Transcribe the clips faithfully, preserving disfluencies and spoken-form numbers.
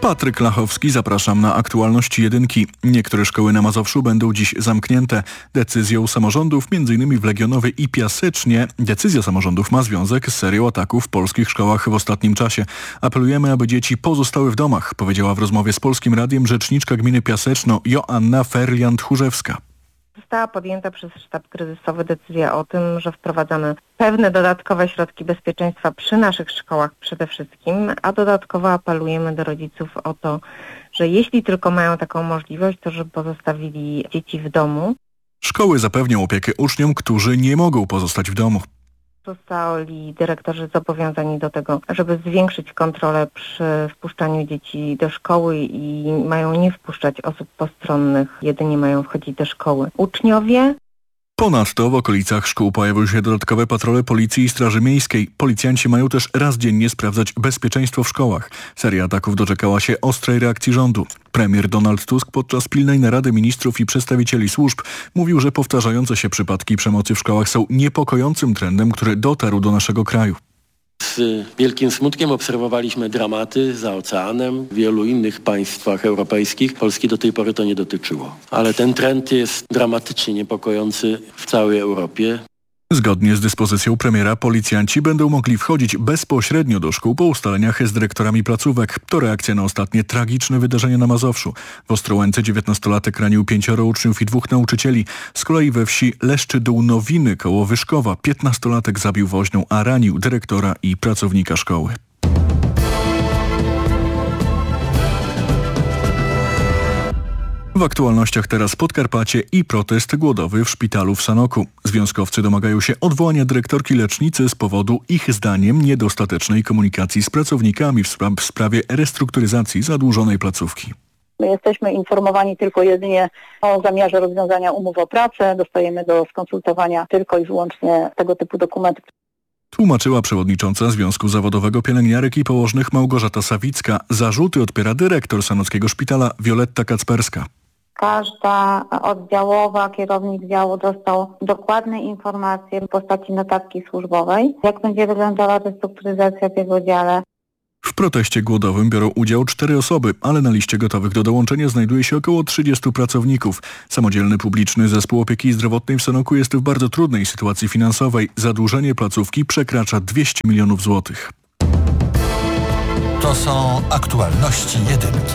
Patryk Lachowski, zapraszam na aktualności jedynki. Niektóre szkoły na Mazowszu będą dziś zamknięte. Decyzją samorządów, m.in. w Legionowie i Piasecznie, decyzja samorządów ma związek z serią ataków w polskich szkołach w ostatnim czasie. Apelujemy, aby dzieci pozostały w domach, powiedziała w rozmowie z Polskim Radiem rzeczniczka gminy Piaseczno Joanna Ferliant-Tchórzewska. Została podjęta przez sztab kryzysowy decyzja o tym, że wprowadzamy pewne dodatkowe środki bezpieczeństwa przy naszych szkołach przede wszystkim, a dodatkowo apelujemy do rodziców o to, że jeśli tylko mają taką możliwość, to żeby pozostawili dzieci w domu. Szkoły zapewnią opiekę uczniom, którzy nie mogą pozostać w domu. Zostali dyrektorzy zobowiązani do tego, żeby zwiększyć kontrolę przy wpuszczaniu dzieci do szkoły i mają nie wpuszczać osób postronnych, jedynie mają wchodzić do szkoły uczniowie. Ponadto w okolicach szkół pojawiły się dodatkowe patrole Policji i Straży Miejskiej. Policjanci mają też raz dziennie sprawdzać bezpieczeństwo w szkołach. Seria ataków doczekała się ostrej reakcji rządu. Premier Donald Tusk podczas pilnej narady ministrów i przedstawicieli służb mówił, że powtarzające się przypadki przemocy w szkołach są niepokojącym trendem, który dotarł do naszego kraju. Z wielkim smutkiem obserwowaliśmy dramaty za oceanem w wielu innych państwach europejskich. Polski do tej pory to nie dotyczyło. Ale ten trend jest dramatycznie niepokojący w całej Europie. Zgodnie z dyspozycją premiera policjanci będą mogli wchodzić bezpośrednio do szkół po ustaleniach z dyrektorami placówek. To reakcja na ostatnie tragiczne wydarzenie na Mazowszu. W Ostrołęce dziewiętnastolatek ranił pięcioro uczniów i dwóch nauczycieli. Z kolei we wsi Leszczy Dół Nowiny koło Wyszkowa piętnastolatek zabił woźnią, a ranił dyrektora i pracownika szkoły. W aktualnościach teraz Podkarpacie i protest głodowy w szpitalu w Sanoku. Związkowcy domagają się odwołania dyrektorki lecznicy z powodu ich zdaniem niedostatecznej komunikacji z pracownikami w, spra- w sprawie restrukturyzacji zadłużonej placówki. My jesteśmy informowani tylko jedynie o zamiarze rozwiązania umów o pracę. Dostajemy do skonsultowania tylko i wyłącznie tego typu dokumenty. Tłumaczyła przewodnicząca Związku Zawodowego Pielęgniarek i Położnych Małgorzata Sawicka. Zarzuty odpiera dyrektor Sanockiego Szpitala Wioletta Kacperska. Każda oddziałowa, kierownik działu dostał dokładne informacje w postaci notatki służbowej, jak będzie wyglądała restrukturyzacja w jego dziale. W proteście głodowym biorą udział cztery osoby, ale na liście gotowych do dołączenia znajduje się około trzydziestu pracowników. Samodzielny publiczny zespół opieki zdrowotnej w Sanoku jest w bardzo trudnej sytuacji finansowej. Zadłużenie placówki przekracza dwieście milionów złotych. To są aktualności jedynki.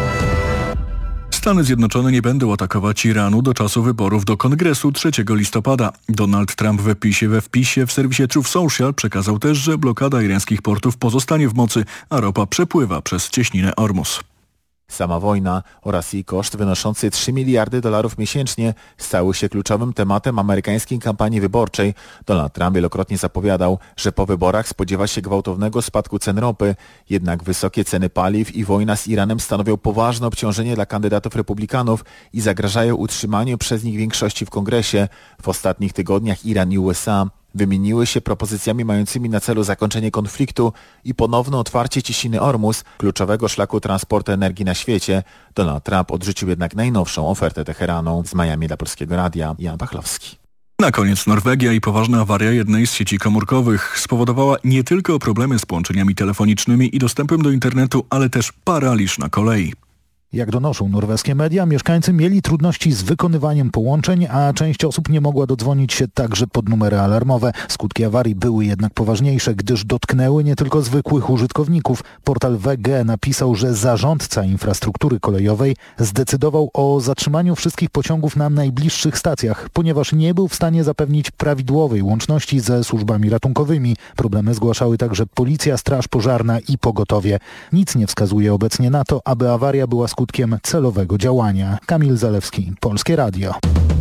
Stany Zjednoczone nie będą atakować Iranu do czasu wyborów do Kongresu trzeciego listopada. Donald Trump we wpisie, we wpisie w serwisie Truth Social przekazał też, że blokada irańskich portów pozostanie w mocy, a ropa przepływa przez cieśninę Ormus. Sama wojna oraz jej koszt wynoszący trzy miliardy dolarów miesięcznie stały się kluczowym tematem amerykańskiej kampanii wyborczej. Donald Trump wielokrotnie zapowiadał, że po wyborach spodziewa się gwałtownego spadku cen ropy. Jednak wysokie ceny paliw i wojna z Iranem stanowią poważne obciążenie dla kandydatów republikanów i zagrażają utrzymaniu przez nich większości w Kongresie. W ostatnich tygodniach Iran i U S A wymieniły się propozycjami mającymi na celu zakończenie konfliktu i ponowne otwarcie cieśniny Ormus, kluczowego szlaku transportu energii na świecie. Donald Trump odrzucił jednak najnowszą ofertę Teheranu. Z Miami dla Polskiego Radia, Jan Pachlowski. Na koniec Norwegia i poważna awaria jednej z sieci komórkowych spowodowała nie tylko problemy z połączeniami telefonicznymi i dostępem do internetu, ale też paraliż na kolei. Jak donoszą norweskie media, mieszkańcy mieli trudności z wykonywaniem połączeń, a część osób nie mogła dodzwonić się także pod numery alarmowe. Skutki awarii były jednak poważniejsze, gdyż dotknęły nie tylko zwykłych użytkowników. Portal W G napisał, że zarządca infrastruktury kolejowej zdecydował o zatrzymaniu wszystkich pociągów na najbliższych stacjach, ponieważ nie był w stanie zapewnić prawidłowej łączności ze służbami ratunkowymi. Problemy zgłaszały także policja, straż pożarna i pogotowie. Nic nie wskazuje obecnie na to, aby awaria była skutkiem skutkiem celowego działania. Kamil Zalewski, Polskie Radio.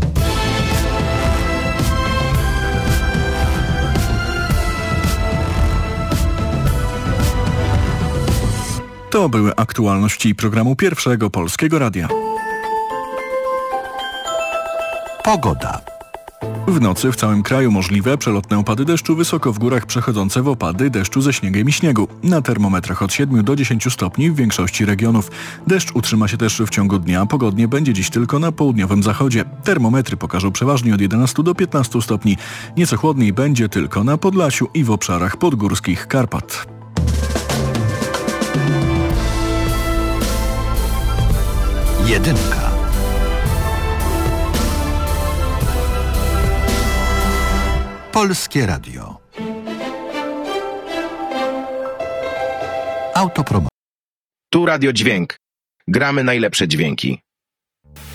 To były aktualności programu Pierwszego Polskiego Radia. Pogoda. W nocy w całym kraju możliwe przelotne opady deszczu, wysoko w górach przechodzące w opady deszczu ze śniegiem i śniegu. Na termometrach od siedmiu do dziesięciu stopni w większości regionów. Deszcz utrzyma się też w ciągu dnia. Pogodnie będzie dziś tylko na południowym zachodzie. Termometry pokażą przeważnie od jedenastu do piętnastu stopni. Nieco chłodniej będzie tylko na Podlasiu i w obszarach podgórskich Karpat. Jedynka. Polskie Radio. Autopromocja. Tu Radio Dźwięk. Gramy najlepsze dźwięki.